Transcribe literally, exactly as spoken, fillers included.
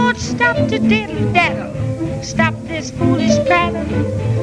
Lord, stop to diddle daddle. Stop this foolish prattle.